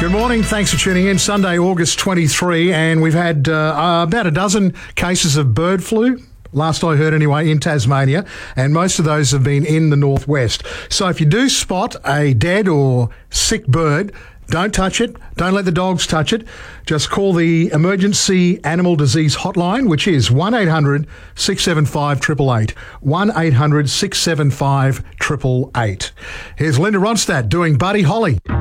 Good morning. Thanks for tuning in. Sunday, August 23, and we've had about a dozen cases of bird flu. Last I heard anyway, in Tasmania, and most of those have been in the northwest. So if you do spot a dead or sick bird, don't touch it. Don't let the dogs touch it. Just call the Emergency Animal Disease Hotline, which is 1-800-675-888. 1-800-675-888. Here's Linda Ronstadt doing Buddy Holly.